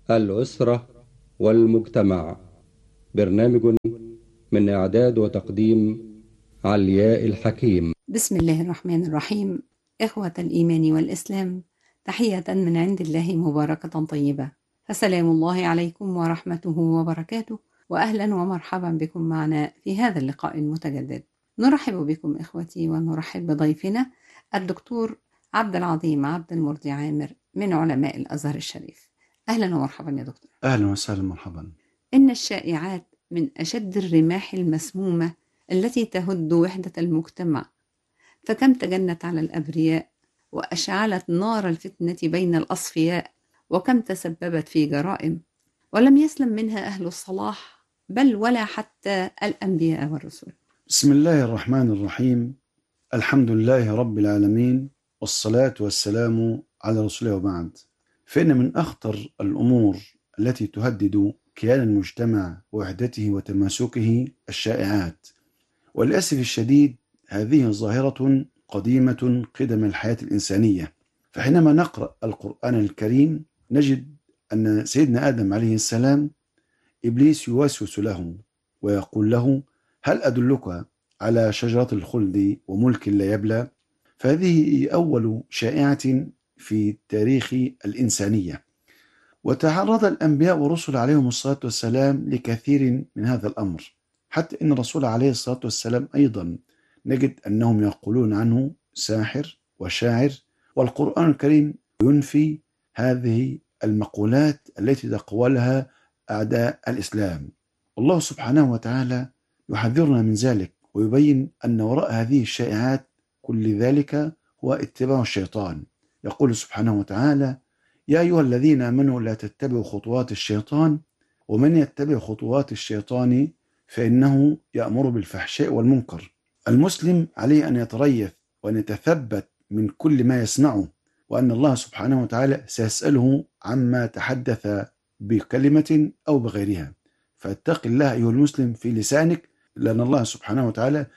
الأسرة والمجتمع. برنامج من إعداد وتقديم علياء الحكيم. بسم الله الرحمن الرحيم. إخوة الإيمان والإسلام، تحية من عند الله مباركة طيبة، فسلام الله عليكم ورحمته وبركاته، وأهلا ومرحبا بكم معنا في هذا اللقاء المتجدد. نرحب بكم إخوتي، ونرحب بضيفنا الدكتور عبد العظيم عبد المرضي عامر من علماء الأزهر الشريف. أهلا ومرحبا يا دكتور. أهلا وسهلا، مرحبا. إن الشائعات من أشد الرماح المسمومة التي تهد وحدة المجتمع، فكم تجنت على الأبرياء وأشعلت نار الفتنة بين الأصفياء، وكم تسببت في جرائم ولم يسلم منها أهل الصلاح، بل ولا حتى الأنبياء والرسل. بسم الله الرحمن الرحيم. الحمد لله رب العالمين، والصلاة والسلام على رسوله وبعد. فإن من أخطر الأمور التي تهدد كيان المجتمع ووحدته وتماسكه الشائعات، وللأسف الشديد هذه ظاهرة قديمة قدم الحياة الإنسانية. فحينما نقرأ القرآن الكريم نجد أن سيدنا آدم عليه السلام إبليس يوسوس له ويقول له: هل أدلك على شجرة الخلد وملك لا يبلى؟ فهذه أول شائعة في تاريخ الإنسانية، وتعرض الأنبياء والرسل عليهم الصلاة والسلام لكثير من هذا الأمر، حتى إن الرسول عليه الصلاة والسلام أيضا نجد أنهم يقولون عنه ساحر وشاعر، والقرآن الكريم ينفي هذه المقولات التي تقولها أعداء الإسلام. الله سبحانه وتعالى يحذرنا من ذلك، ويبين أن وراء هذه الشائعات كل ذلك هو اتباع الشيطان. يقول سبحانه وتعالى: يا أيها الذين آمنوا لا تتبعوا خطوات الشيطان ومن يتبع خطوات الشيطان فإنه يأمر بالفحشاء والمنكر. المسلم عليه أن يتريث وأن يتثبت من كل ما يسمعه، وأن الله سبحانه وتعالى سيسأله عما تحدث بكلمة أو بغيرها، فاتق الله أيها المسلم في لسانك، لأن الله سبحانه وتعالى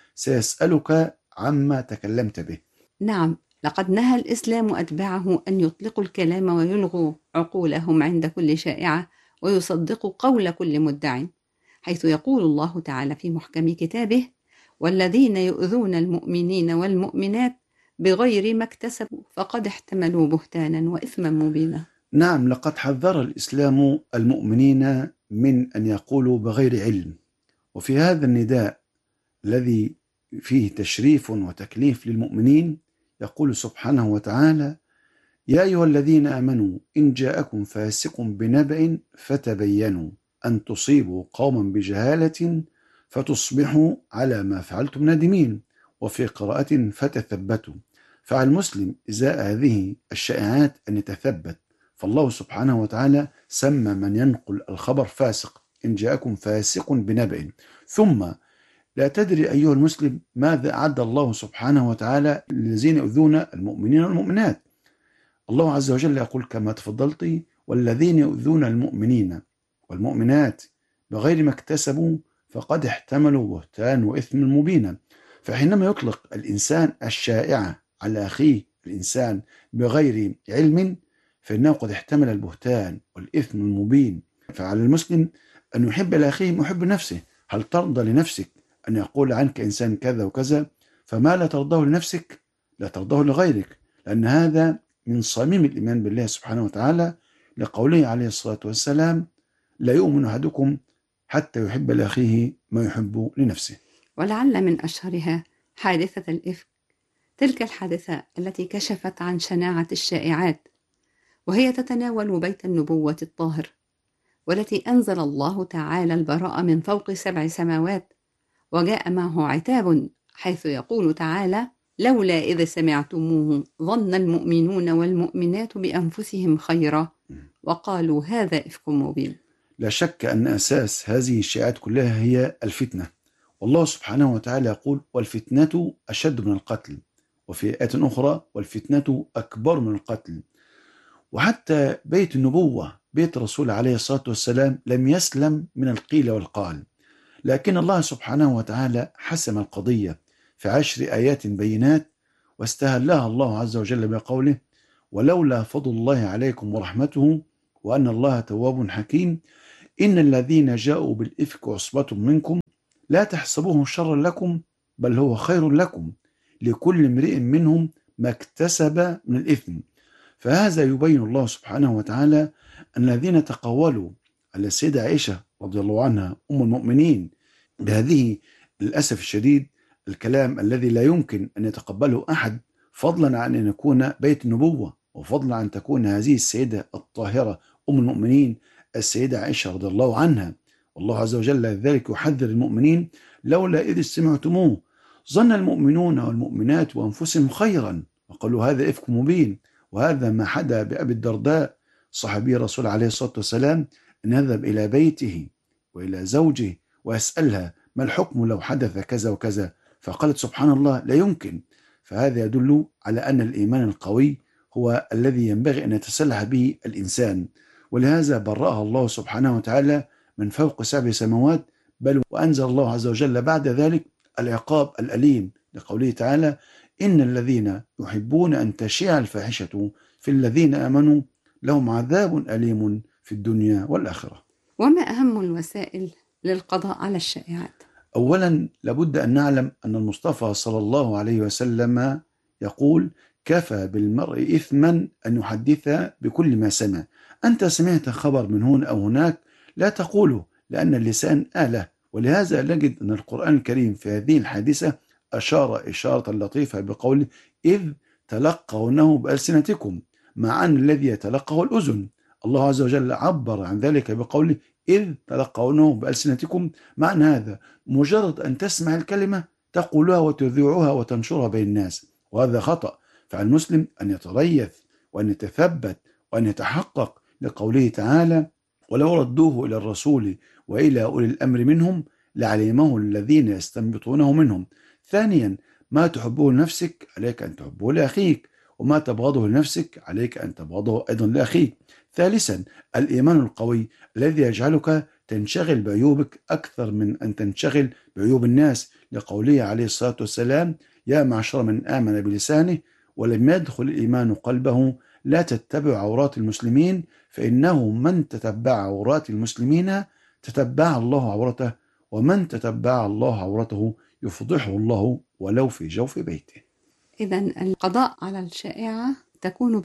سيسألك عما تكلمت به. نعم، لقد نهى الإسلام أتباعه أن يطلقوا الكلام ويلغوا عقولهم عند كل شائعة، ويصدقوا قول كل مدع، حيث يقول الله تعالى في محكم كتابه: والذين يؤذون المؤمنين والمؤمنات بغير ما اكتسبوا فقد احتملوا بهتانا وإثما مبينا. نعم، لقد حذر الإسلام المؤمنين من أن يقولوا بغير علم، وفي هذا النداء الذي فيه تشريف وتكليف للمؤمنين يقول سبحانه وتعالى: يا أيها الذين آمنوا إن جاءكم فاسق بنبأ فتبينوا أن تصيبوا قوما بجهالة فتصبحوا على ما فعلتم نادمين، وفي قراءة فتثبتوا. فعلى المسلم إزاء هذه الشائعات أن يتثبت، فالله سبحانه وتعالى سمى من ينقل الخبر فاسق: إن جاءكم فاسق بنبأ. ثم لا تدري أيها المسلم ماذا أعد الله سبحانه وتعالى للذين يؤذون المؤمنين والمؤمنات. الله عز وجل يقول كما تفضلت: والذين يؤذون المؤمنين والمؤمنات بغير ما اكتسبوا فقد احتملوا بهتان وإثم مبينا. فحينما يطلق الإنسان الشائعة على أخيه الإنسان بغير علم، فإنه قد احتمل البهتان والإثم المبين. فعلى المسلم أن يحب لأخيه محب نفسه. هل ترضى لنفسك أن يقول عنك إنسان كذا وكذا؟ فما لا ترضاه لنفسك لا ترضاه لغيرك، لأن هذا من صميم الإيمان بالله سبحانه وتعالى، لقوله عليه الصلاة والسلام: لا يؤمن أحدكم حتى يحب لأخيه ما يحب لنفسه. ولعل من أشهرها حادثة الإفك، تلك الحادثة التي كشفت عن شناعة الشائعات، وهي تتناول بيت النبوة الطاهر، والتي أنزل الله تعالى البراء من فوق 7 سماوات، وجاء معه عتاب، حيث يقول تعالى: لولا إذ سمعتموه ظن المؤمنون والمؤمنات بأنفسهم خيرا وقالوا هذا إفك مبين. لا شك أن أساس هذه الشائعات كلها هي الفتنة، والله سبحانه وتعالى يقول: والفتنة أشد من القتل، وفي آيات أخرى: والفتنة أكبر من القتل. وحتى بيت النبوة بيت الرسول عليه الصلاة والسلام لم يسلم من القيل والقال، لكن الله سبحانه وتعالى حسم القضية في 10 آيات بينات، واستهلها الله عز وجل بقوله: ولولا فضل الله عليكم ورحمته وأن الله تواب حكيم. إن الذين جاءوا بالإفك عصبة منكم لا تحسبوه شرا لكم بل هو خير لكم، لكل امرئ منهم ما اكتسب من الإثم. فهذا يبين الله سبحانه وتعالى أن الذين تقولوا على السيدة عائشة رضي الله عنها أم المؤمنين بهذه للأسف الشديد الكلام الذي لا يمكن أن يتقبله أحد، فضلا عن أن يكون بيت النبوة، وفضلا عن تكون هذه السيدة الطاهرة أم المؤمنين السيدة عائشة رضي الله عنها. والله عز وجل ذلك يحذر المؤمنين: لولا إذ سمعتموه ظن المؤمنون والمؤمنات وأنفسهم خيرا وقالوا هذا إفك مبين. وهذا ما حدا بأبي الدرداء صحابي الرسول عليه الصلاة والسلام، أن يذهب إلى بيته وإلى زوجه ويسألها ما الحكم لو حدث كذا وكذا، فقالت سبحان الله لا يمكن. فهذا يدل على أن الإيمان القوي هو الذي ينبغي أن يتسلح به الإنسان، ولهذا برأها الله سبحانه وتعالى من فوق 7 سماوات، بل وأنزل الله عز وجل بعد ذلك العقاب الأليم لقوله تعالى: إن الذين يحبون أن تشيع الفاحشة في الذين آمنوا لهم عذاب أليم في الدنيا والآخرة. وما أهم الوسائل للقضاء على الشائعات؟ أولا لابد أن نعلم أن المصطفى صلى الله عليه وسلم يقول: كفى بالمرء إثما أن يحدث بكل ما سمع. أنت سمعت خبر من هنا أو هناك لا تقوله، لأن اللسان آلة. ولهذا نجد أن القرآن الكريم في هذه الحادثة أشار إشارة لطيفة بقول: إذ تلقونه بألسنتكم، مع أن الذي يتلقه الأذن. الله عز وجل عبر عن ذلك بقوله: إذ تلقونه بألسنتكم. معنى هذا مجرد أن تسمع الكلمة تقولها وتذيعها وتنشرها بين الناس، وهذا خطأ. فالمسلم أن يتريث وأن يتثبت وأن يتحقق لقوله تعالى: ولو ردوه إلى الرسول وإلى أولي الأمر منهم لعلمه الذين يستنبطونه منهم. ثانيا، ما تحبه لنفسك عليك أن تحبه لأخيك، وما تبغضه لنفسك عليك أن تبغضه أيضا لأخيك. ثالثا، الإيمان القوي الذي يجعلك تنشغل بعيوبك أكثر من أن تنشغل بعيوب الناس، لقوله عليه الصلاة والسلام: يا معشر من آمن بلسانه ولم يدخل الإيمان قلبه لا تتبع عورات المسلمين، فإنه من تتبع عورات المسلمين تتبع الله عورته، ومن تتبع الله عورته يفضحه الله ولو في جوف بيته. إذن القضاء على الشائعة تكون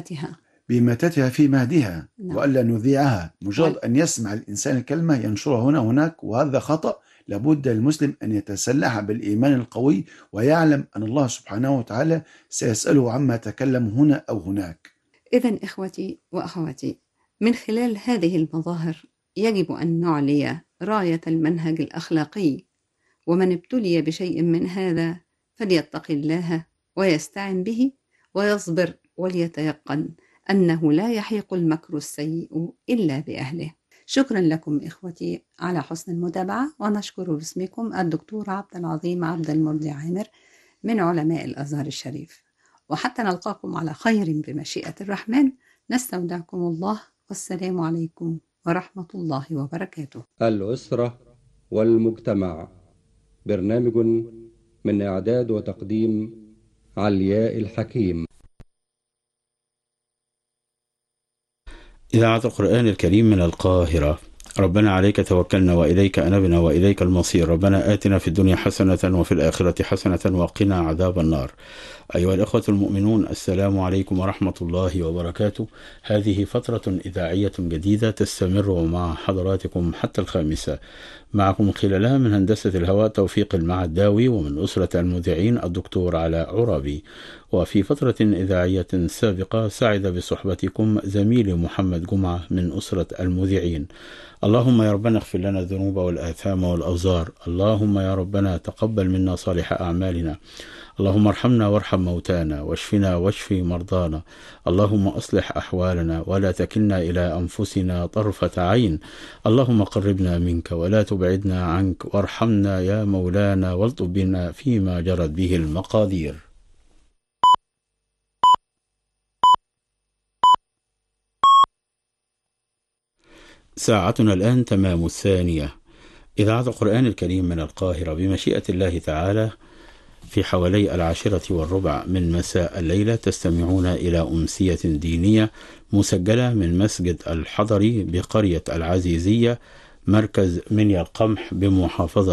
بإماتتها في مهدها، نعم. وألا نذيعها. مجرد أن يسمع الإنسان الكلمة ينشرها هنا وهناك، وهذا خطأ. لابد للمسلم أن يتسلح بالإيمان القوي، ويعلم أن الله سبحانه وتعالى سيسأله عما تكلم هنا أو هناك. إذن إخوتي وأخواتي، من خلال هذه المظاهر يجب أن نعلي راية المنهج الأخلاقي، ومن ابتلي بشيء من هذا فليتق الله ويستعن به ويصبر وليتيقن أنه لا يحيق المكر السيء إلا بأهله. شكرا لكم إخوتي على حسن المتابعة، ونشكر باسمكم الدكتور عبد العظيم عبد المرضي عامر من علماء الأزهر الشريف. وحتى نلقاكم على خير بمشيئة الرحمن، نستودعكم الله، والسلام عليكم ورحمة الله وبركاته. الأسرة والمجتمع، برنامج من إعداد وتقديم علياء الحكيم. إذاعة القرآن الكريم من القاهرة. ربنا عليك توكلنا وإليك أنبنا وإليك المصير. ربنا آتنا في الدنيا حسنة وفي الآخرة حسنة وقنا عذاب النار. أيها الأخوة المؤمنون، السلام عليكم ورحمة الله وبركاته. هذه فترة إذاعية جديدة تستمر مع حضراتكم حتى 5، معكم خلالها من هندسة الهواء توفيق المعداوي، ومن أسرة المذيعين الدكتور علاء عرابي. وفي فترة إذاعية سابقة سعد بصحبتكم زميلي محمد جمعة من أسرة المذيعين. اللهم يا ربنا اغفر لنا الذنوب والآثام والأوزار. اللهم يا ربنا تقبل منا صالح أعمالنا. اللهم ارحمنا وارحم موتانا، واشفنا واشف مرضانا. اللهم أصلح أحوالنا ولا تكلنا إلى أنفسنا طرفة عين. اللهم قربنا منك ولا تبعدنا عنك، وارحمنا يا مولانا والطف بنا فيما جرت به المقادير. ساعتنا الآن تمام 2. إذاعة القرآن الكريم من القاهرة بمشيئة الله تعالى في حوالي 10:15 من مساء الليلة تستمعون إلى أمسية دينية مسجلة من مسجد الحضري بقرية العزيزية، مركز منيا القمح بمحافظة